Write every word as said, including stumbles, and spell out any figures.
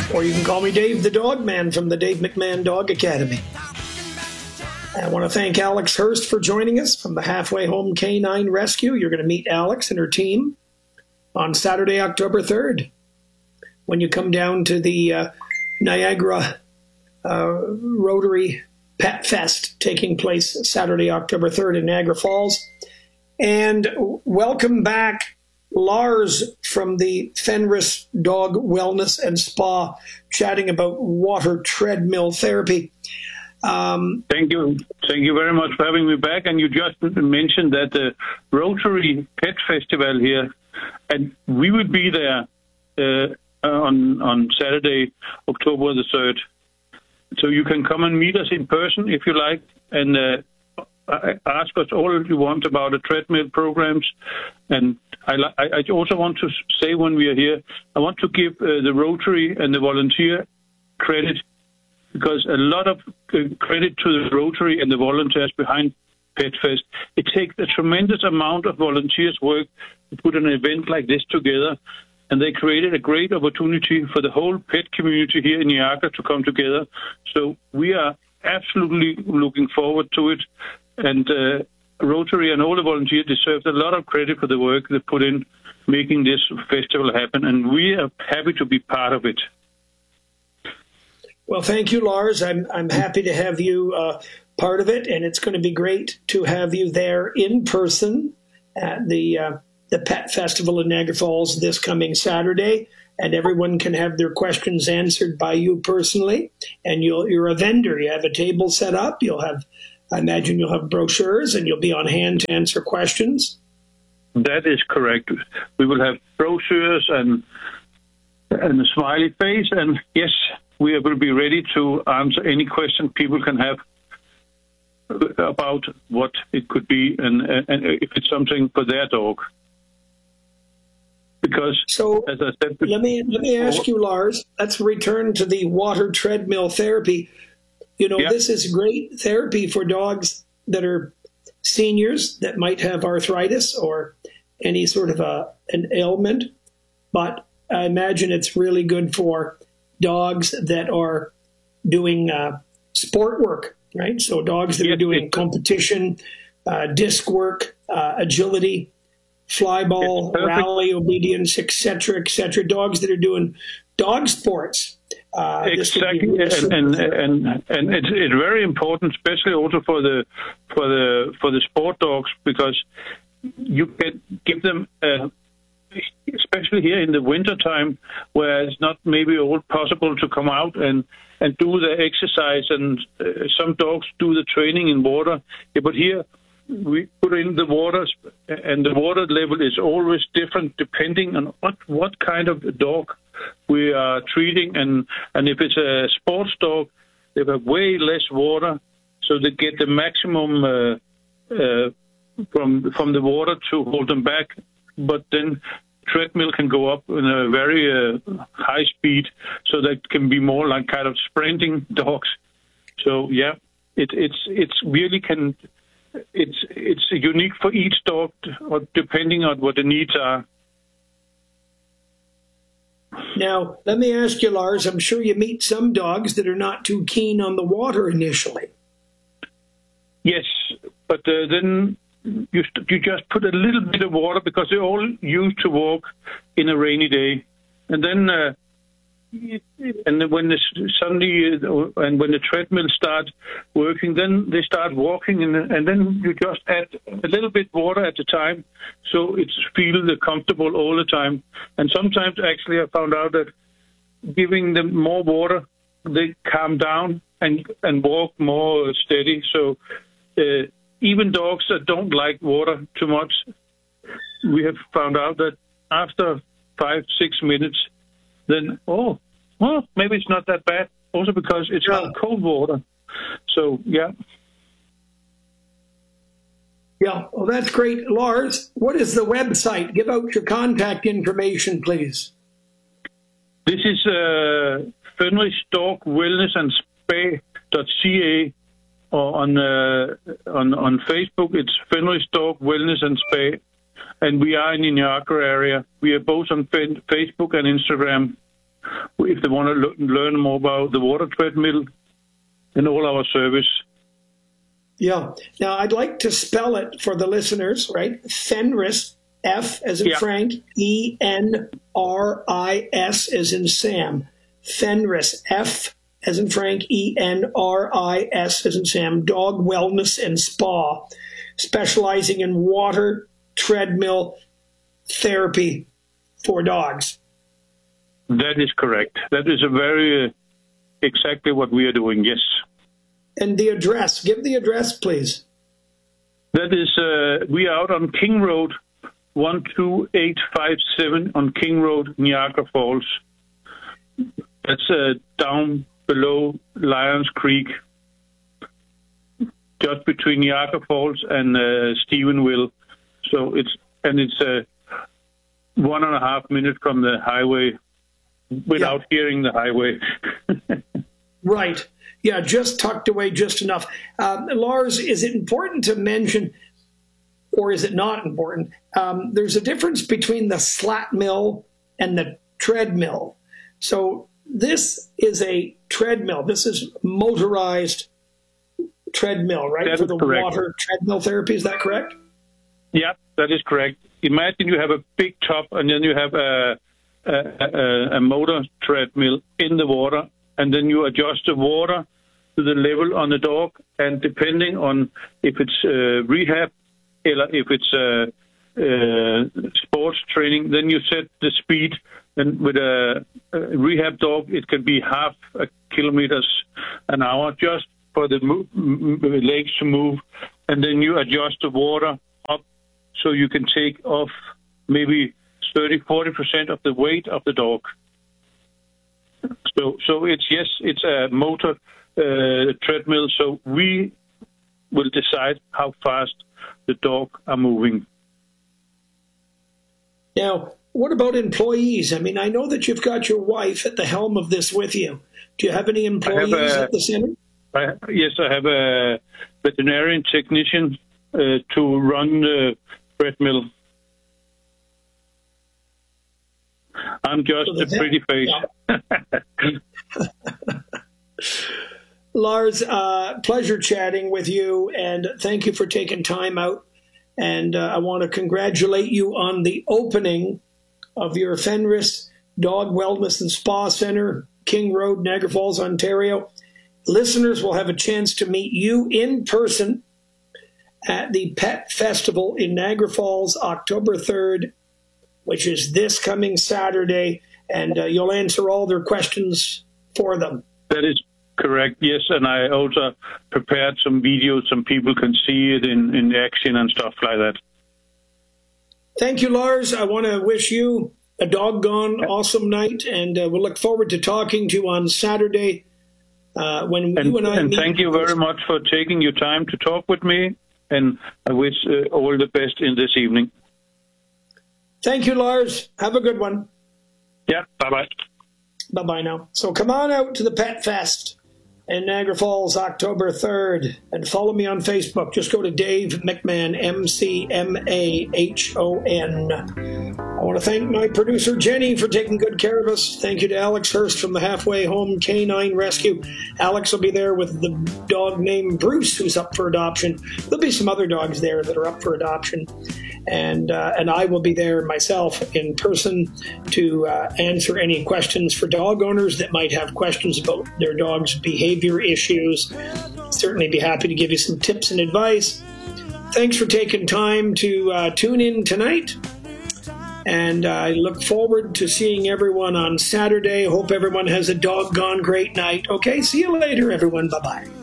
or you can call me Dave the Dog Man from the Dave McMahon Dog Academy. I want to thank Alex Hurst for joining us from the Halfway Home Canine Rescue. You're going to meet Alex and her team on Saturday, October third, when you come down to the uh, Niagara uh, Rotary Pet Fest taking place Saturday, October third in Niagara Falls. And welcome back, Lars from the Fenris Dog Wellness and Spa, chatting about water treadmill therapy. Um, Thank you. Thank you very much for having me back. And you just mentioned that the Rotary Pet Festival here, and we will be there uh, on on Saturday, October the third. So you can come and meet us in person if you like, and uh, ask us all you want about the treadmill programs. And I, I also want to say when we are here, I want to give uh, the Rotary and the volunteer credit, because a lot of credit to the Rotary and the volunteers behind PetFest. It takes a tremendous amount of volunteers' work to put an event like this together, and they created a great opportunity for the whole pet community here in Niagara to come together. So we are absolutely looking forward to it, and uh, Rotary and all the volunteers deserve a lot of credit for the work they put in making this festival happen, and we are happy to be part of it. Well, thank you, Lars. I'm I'm happy to have you uh, part of it, and it's going to be great to have you there in person at the uh, the Pet Festival in Niagara Falls this coming Saturday, and everyone can have their questions answered by you personally. And you'll you're a vendor. You have a table set up. You'll have, I imagine, you'll have brochures, and you'll be on hand to answer questions. That is correct. We will have brochures and and a smiley face, and yes, we will be ready to answer any question people can have about what it could be and, and if it's something for their dog. Because, so, as I said before, let me let me ask you, Lars. Let's return to the water treadmill therapy. You know, yeah. This is great therapy for dogs that are seniors that might have arthritis or any sort of a an ailment, but I imagine it's really good for dogs that are doing uh, sport work, right? So dogs that are doing competition, uh, disc work, uh, agility, fly ball, rally, obedience, et cetera, et cetera. Dogs that are doing dog sports. Uh, exactly, and and, and and it's it's very important, especially also for the for the for the sport dogs, because you can give them. Uh, especially here in the winter time, where it's not maybe all possible to come out and, and do the exercise, and uh, some dogs do the training in water. Yeah, but here we put in the water, and the water level is always different depending on what, what kind of dog we are treating. And, and if it's a sports dog, they have way less water, so they get the maximum uh, uh, from from the water to hold them back. But then treadmill can go up in a very uh, high speed, so that can be more like kind of sprinting dogs. So yeah, it, it's it's really can it's it's unique for each dog, or depending on what the needs are. Now, let me ask you, Lars. I'm sure you meet some dogs that are not too keen on the water initially. Yes, but uh, then. You, you just put a little bit of water, because they're all used to walk in a rainy day, and then uh, and then when the suddenly uh, and when the treadmill starts working, then they start walking, and, and then you just add a little bit water at a time, so it's feel comfortable all the time. And sometimes actually I found out that giving them more water, they calm down and and walk more steady. So. Uh, Even dogs that don't like water too much, we have found out that after five, six minutes, then, oh, well, maybe it's not that bad. Also because it's yeah. not cold water. So, yeah. Yeah, well, that's great. Lars, what is the website? Give out your contact information, please. This is uh, Fenris Dog Wellness and Spa dot C A. Or on uh, on on Facebook, it's Fenris Dog Wellness and Spa, and we are in the Niagara area. We are both on Facebook and Instagram. if they want to learn more about the water treadmill and all our service. Yeah. Now, I'd like to spell it for the listeners, right? Fenris, F as in yeah. Frank, E N R I S as in Sam. Fenris, F as in Frank, E N R I S as in Sam, Dog Wellness and Spa, specializing in water treadmill therapy for dogs. That is correct. That is a very uh, exactly what we are doing, yes. And the address, give the address, please. That is, uh, we are out on King Road, one two eight five seven on King Road, Niagara Falls. That's uh, down below Lions Creek, just between Niagara Falls and uh, Stephenville. So it's and it's uh, one and a half minutes from the highway, without yeah. hearing the highway. Right. Yeah, just tucked away just enough. Um, Lars, is it important to mention, or is it not important? Um, there's a difference between the slat mill and the treadmill. So this is a treadmill. This is motorized treadmill, right? That For the correct. water treadmill therapy. Is that correct? Yeah, that is correct. Imagine you have a big top and then you have a, a, a, a motor treadmill in the water, and then you adjust the water to the level on the dog, and depending on if it's uh, rehab or if it's uh, uh, sports training, then you set the speed. And with a, a rehab dog, it can be half a kilometers an hour just for the mo- legs to move, and then you adjust the water up so you can take off maybe thirty, forty percent of the weight of the dog. So, so it's yes, it's a motor uh, treadmill. So we will decide how fast the dog are moving. Now, what about employees? I mean, I know that you've got your wife at the helm of this with you. Do you have any employees have a, at the center? I, yes, I have a veterinarian technician uh, to run the treadmill. I'm just so a pretty face. Yeah. Lars, uh, pleasure chatting with you, and thank you for taking time out. And uh, I want to congratulate you on the opening of your Fenris Dog Wellness and Spa Center, King Road, Niagara Falls, Ontario. Listeners will have a chance to meet you in person at the Pet Festival in Niagara Falls, October third, which is this coming Saturday, and uh, you'll answer all their questions for them. That is correct, yes, and I also prepared some videos so people can see it in, in action and stuff like that. Thank you, Lars. I want to wish you a doggone awesome night, and uh, we'll look forward to talking to you on Saturday uh, when and, you and I and meet. Thank you very much for taking your time to talk with me, and I wish uh, all the best in this evening. Thank you, Lars. Have a good one. Yeah, bye-bye. Bye-bye now. So come on out to the Pet Fest in Niagara Falls, October third, and follow me on Facebook. Just go to Dave McMahon, M C M A H O N. I want to thank my producer, Jenny, for taking good care of us. Thank you to Alex Hurst from the Halfway Home Canine Rescue. Alex will be there with the dog named Bruce, who's up for adoption. There'll be some other dogs there that are up for adoption. And uh, and I will be there myself in person to uh, answer any questions for dog owners that might have questions about their dog's behavior issues. Certainly be happy to give you some tips and advice. Thanks for taking time to uh, tune in tonight. And uh, I look forward to seeing everyone on Saturday. Hope everyone has a doggone great night. Okay, see you later, everyone. Bye-bye.